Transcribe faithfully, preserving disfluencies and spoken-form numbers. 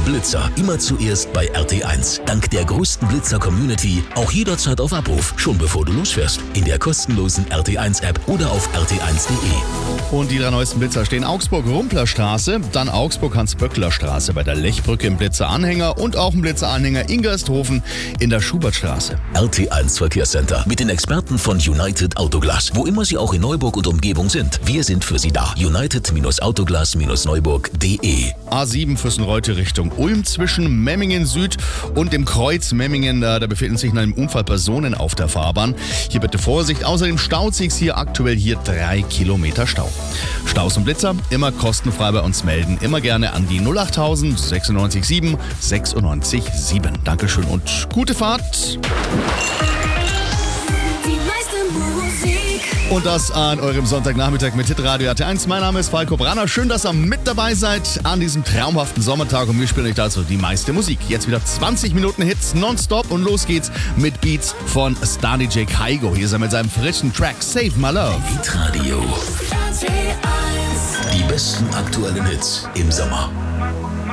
Blitzer, immer zuerst bei R T eins. Dank der größten Blitzer-Community auch jederzeit auf Abruf, schon bevor du losfährst. In der kostenlosen R T eins App oder auf r t eins punkt d e. Und die drei neuesten Blitzer stehen Augsburg-Rumplerstraße, dann Augsburg-Hans-Böckler-Straße bei der Lechbrücke im Blitzeranhänger und auch im Blitzeranhänger in Gersthofen in der Schubertstraße. R T eins Verkehrscenter mit den Experten von United Autoglas. Wo immer Sie auch in Neuburg und Umgebung sind, wir sind für Sie da. United Autoglas Neuburg punkt de. A sieben Fürstenreute Richtung Ulm zwischen Memmingen Süd und dem Kreuz Memmingen. Da, da befinden sich nach einem Unfall Personen auf der Fahrbahn. Hier bitte Vorsicht. Außerdem staut sich hier aktuell hier drei Kilometer Stau. Staus und Blitzer immer kostenfrei bei uns melden. Immer gerne an die null achttausend sechsundneunzig sieben sechsundneunzig sieben. Dankeschön und gute Fahrt. Und das an eurem Sonntagnachmittag mit Hitradio R T eins. Mein Name ist Falco Branner. Schön, dass ihr mit dabei seid an diesem traumhaften Sommertag. Und wir spielen euch dazu die meiste Musik. Jetzt wieder zwanzig Minuten Hits nonstop. Und los geht's mit Beats von Star D J Kygo. Hier ist er mit seinem frischen Track Save My Love. Hitradio. Die besten aktuellen Hits im Sommer.